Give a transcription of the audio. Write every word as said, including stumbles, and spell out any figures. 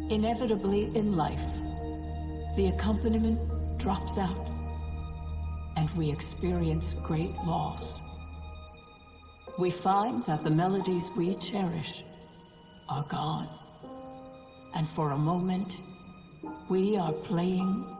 Inevitably in life, the accompaniment drops out, and we experience great loss. We find that the melodies we cherish are gone, and for a moment, we are playing